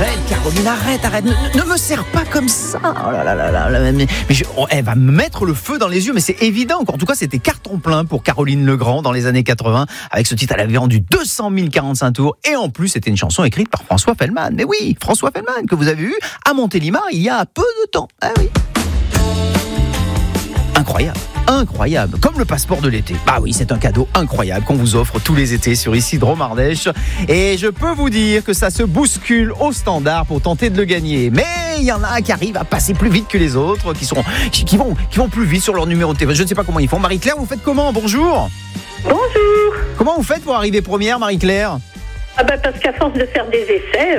Caroline, arrête, ne me serre pas comme ça. Oh là là là là, elle va me mettre le feu dans les yeux, mais c'est évident. En tout cas, c'était carton plein pour Caroline Legrand dans les années 80. Avec ce titre, elle avait vendu 200 045 tours. Et en plus, c'était une chanson écrite par François Fellman. Mais oui, François Fellman, que vous avez vu à Montélimar il y a peu de temps. Ah oui. Incroyable, comme le passeport de l'été. Bah oui, c'est un cadeau incroyable qu'on vous offre tous les étés sur ici Drôme Ardèche. Et je peux vous dire que ça se bouscule au standard pour tenter de le gagner. Mais il y en a qui arrivent à passer plus vite que les autres, qui vont plus vite sur leur numéro de téléphone. Je ne sais pas comment ils font. Marie-Claire, vous faites comment ? Bonjour. Bonjour. Comment vous faites pour arriver première, Marie-Claire ? Parce qu'à force de faire des essais,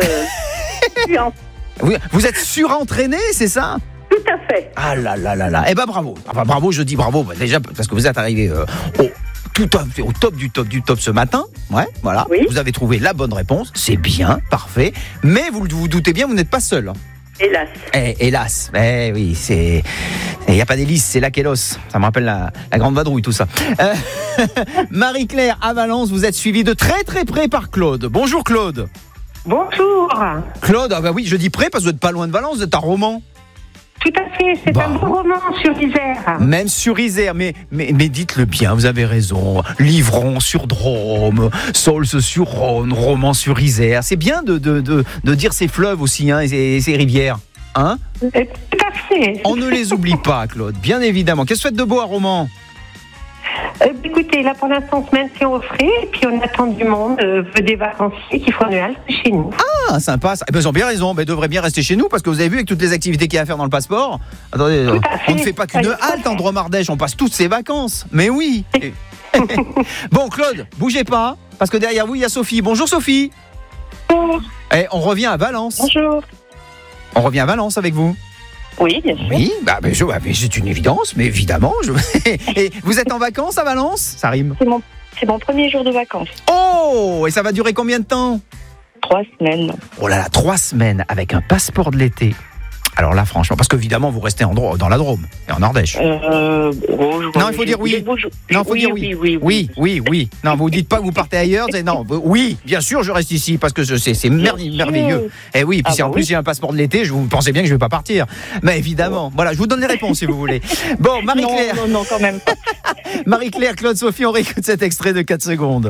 vous êtes surentraînée, c'est ça ? Tout à fait. Ah là là là là. Eh ben bravo. Enfin, bravo, je dis bravo. Déjà parce que vous êtes arrivé au top du top ce matin. Ouais, voilà. Oui. Vous avez trouvé la bonne réponse. C'est bien, parfait. Mais vous doutez bien, vous n'êtes pas seul. Hélas. Hélas. Oui, il n'y a pas d'hélice, c'est la kélos. Ça me rappelle la grande vadrouille, tout ça. Marie-Claire, à Valence, vous êtes suivie de très très près par Claude. Bonjour Claude. Bonjour. Claude, oui, je dis près parce que vous n'êtes pas loin de Valence, vous êtes à Romans. Tout à fait, c'est un beau roman sur Isère. Même sur Isère, mais dites-le bien, vous avez raison. Livron sur Drôme, Saulce sur Rhône, Romans sur Isère. C'est bien de dire ces fleuves aussi, hein, et ces rivières. Hein ? Tout à fait. On ne les oublie pas, Claude, bien évidemment. Qu'est-ce que vous faites de beau à Romans ? Écoutez, là pour l'instant, on se maintient au frais, et puis on attend du monde, des vacanciers qui font une halte chez nous. Ah, sympa. Ils ont bien raison. Ils devraient bien rester chez nous parce que vous avez vu avec toutes les activités qu'il y a à faire dans le passeport. Attendez, on ne fait pas qu'une halte en Drôme Ardèche, on passe toutes ses vacances. Mais oui. Bon, Claude, bougez pas parce que derrière vous il y a Sophie. Bonjour Sophie. Bonjour. Et on revient à Valence. Bonjour. On revient à Valence avec vous. Oui, bien sûr. Oui, mais c'est une évidence, mais évidemment. Et vous êtes en vacances à Valence ? Ça rime. C'est mon premier jour de vacances. Oh, et ça va durer combien de temps ? 3 semaines. Oh là là, 3 semaines avec un passeport de l'été. Alors là, franchement, parce qu'évidemment, vous restez dans la Drôme et en Ardèche. Non, il faut dire oui. Non, il faut dire oui. Oui. Non, vous dites pas que vous partez ailleurs. Non, oui, bien sûr, je reste ici parce que c'est merveilleux. Et oui, puis en plus, j'ai un passeport de l'été, vous pensez bien que je vais pas partir. Mais évidemment, voilà, je vous donne les réponses si vous voulez. Bon, Marie-Claire. Non, quand même pas. Marie-Claire, Claude, Sophie, on réécoute cet extrait de 4 secondes.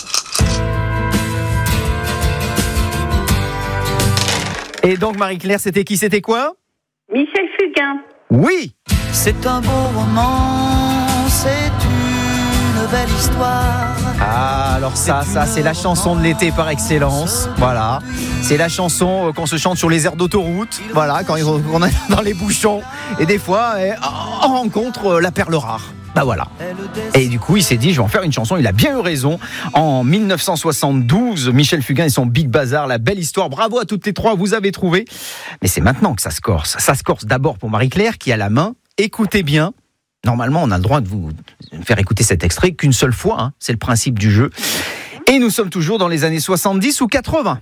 Et donc, Marie-Claire, c'était quoi ? Michel Fugain. Oui. C'est un beau roman, c'est une belle histoire. Ah, alors ça, c'est la chanson de l'été par excellence. Voilà. C'est la chanson qu'on se chante sur les aires d'autoroute. Voilà, quand on est dans les bouchons. Et des fois, on rencontre la perle rare. Bah voilà. Et du coup, il s'est dit, je vais en faire une chanson. Il a bien eu raison. En 1972, Michel Fugain et son Big Bazar, la belle histoire. Bravo à toutes les trois, vous avez trouvé. Mais c'est maintenant que ça se corse. Ça se corse d'abord pour Marie-Claire qui a la main. Écoutez bien. Normalement, on a le droit de vous faire écouter cet extrait qu'une seule fois. Hein. C'est le principe du jeu. Et nous sommes toujours dans les années 70 ou 80.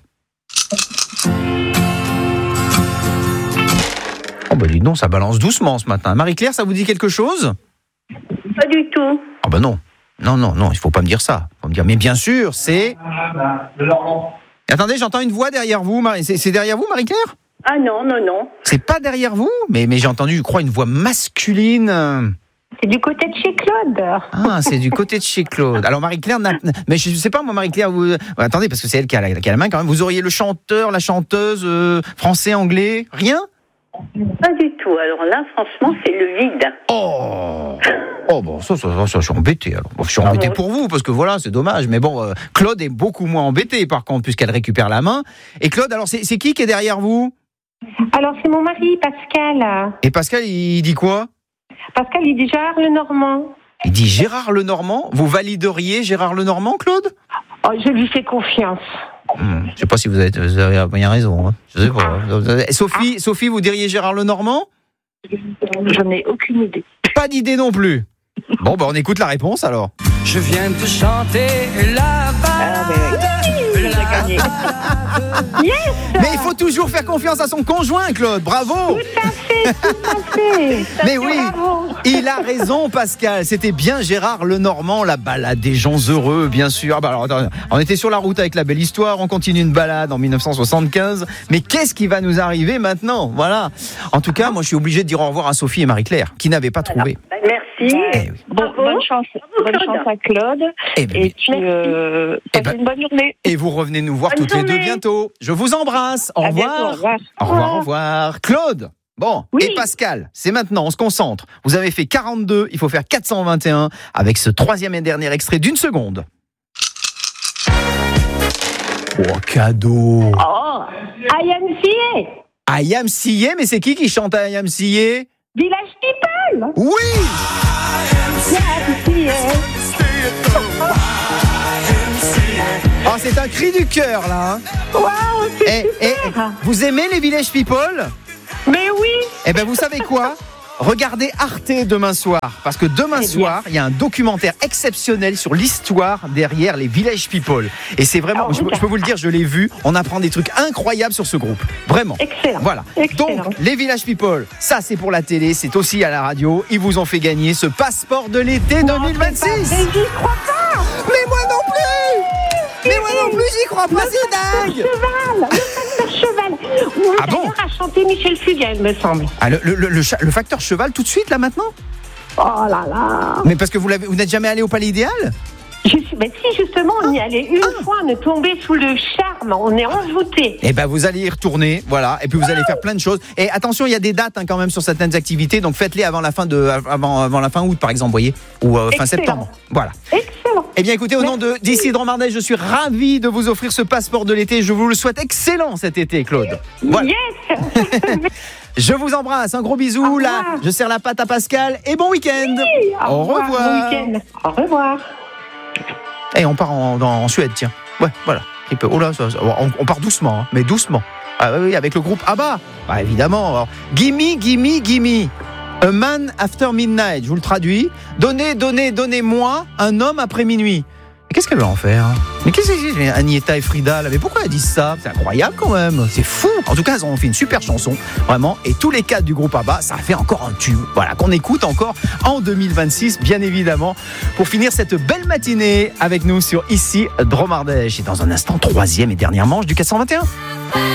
Oh bah dis donc, ça balance doucement ce matin. Marie-Claire, ça vous dit quelque chose ? Pas du tout. Ah bah non, il faut pas me dire ça. Faut me dire, mais bien sûr, c'est... Attendez, j'entends une voix derrière vous. C'est derrière vous, Marie-Claire ? Ah non. C'est pas derrière vous ? Mais j'ai entendu, je crois, une voix masculine. C'est du côté de chez Claude. Ah, c'est du côté de chez Claude. Alors Marie-Claire, mais je sais pas moi, Marie-Claire, vous... Attendez, parce que c'est elle qui a la main quand même. Vous auriez le chanteur, la chanteuse, français, anglais, rien ? Pas du tout. Alors là, franchement, c'est le vide. Oh bon, ça, je suis embêté. Alors. Bon, je suis embêté pour vous, parce que voilà, c'est dommage. Mais bon, Claude est beaucoup moins embêté, par contre, puisqu'elle récupère la main. Et Claude, alors, c'est qui est derrière vous ? Alors, c'est mon mari, Pascal. Et Pascal, il dit quoi ? Pascal, il dit Gérard Lenormand. Il dit Gérard Lenormand ? Vous valideriez Gérard Lenormand, Claude ? Oh, je lui fais confiance. Je sais pas si vous avez bien raison. Hein. Je sais pas. Sophie, vous diriez Gérard Lenormand ? Je n'ai aucune idée. Pas d'idée non plus. Bon, on écoute la réponse alors. Je viens de chanter la balade. On a gagné. Yes. Mais il faut toujours faire confiance à son conjoint, Claude. Bravo. Tout à fait. Mais oui, Bravo. il a raison, Pascal. C'était bien Gérard Lenormand, la balade des gens heureux, bien sûr. Bah alors, attends, on était sur la route avec La Belle Histoire, on continue une balade en 1975. Mais qu'est-ce qui va nous arriver maintenant? Voilà. En tout cas, moi, je suis obligé de dire au revoir à Sophie et Marie-Claire, qui n'avaient pas trouvé. Merci. Eh oui. Bon, bonne chance à Claude. Eh ben, Et puis, passez une bonne journée. Et vous revenez nous voir Bonne toutes les deux journée. bientôt. Je vous embrasse. Au À revoir. bientôt, au revoir. Au revoir, au revoir. Claude. Bon, Oui. et Pascal, c'est maintenant, on se concentre. Vous avez fait 42, il faut faire 421 avec ce troisième et dernier extrait d'une seconde. Oh, cadeau. Oh, IMCA. I Am CA, mais c'est qui chante I Am CA? Village People. Oui. Oh, c'est un cri du cœur, là. Waouh, Et vous aimez les Village People? Mais oui. Eh ben, vous savez quoi? Regardez Arte demain soir, parce que demain soir, il y a un documentaire exceptionnel sur l'histoire derrière les Village People. Et c'est vraiment, Oh, je peux vous le dire, je l'ai vu, on apprend des trucs incroyables sur ce groupe. Vraiment. Excellent. Voilà. Excellent. Donc, les Village People, ça c'est pour la télé, c'est aussi à la radio. Ils vous ont fait gagner ce passeport de l'été 2026. Mais j'y crois pas. Mais moi non plus! Mais moi non plus, j'y crois pas, c'est dingue! Le cheval. Ah bon? D'ailleurs, a chanté Michel Fugain, il me semble. Ah, le facteur cheval tout de suite là maintenant? Oh là là. Mais parce que vous n'êtes jamais allé au Palais Idéal? Mais si, justement, on y allait une fois, on est tombé sous le charme, on est envoûté. Eh ben vous allez y retourner, voilà, et puis vous allez faire plein de choses. Et attention, il y a des dates quand même sur certaines activités, donc faites-les avant la fin août par exemple, voyez, ou fin Excellent. septembre. Voilà. Excellent. Eh bien écoutez, au nom d'Ici Dromardais, je suis ravi de vous offrir ce passeport de l'été. Je vous le souhaite excellent cet été, Claude. Voilà. Yes. Je vous embrasse, un gros bisou. Au Là, revoir. je serre la patte à Pascal et bon week-end. Au revoir. Bon week-end. Au revoir. Et on part en Suède, tiens. Ouais, voilà. Oh là, on part doucement, hein, mais doucement. Ah oui, avec le groupe ABBA. Bah, évidemment. Alors, gimme, gimme, gimme. A man after midnight. Je vous le traduis. Donnez-moi un homme après minuit. Mais qu'est-ce qu'elle veut en faire? Mais qu'est-ce que c'est, Agnetha et Frida là? Mais pourquoi elles disent ça? C'est incroyable quand même. C'est fou. En tout cas, elles ont fait une super chanson, vraiment. Et tous les cadres du groupe ABBA, ça a fait encore un tube. Voilà, qu'on écoute encore en 2026, bien évidemment. Pour finir cette belle matinée avec nous sur Ici Dromardèche. Et dans un instant, troisième et dernière manche du 421.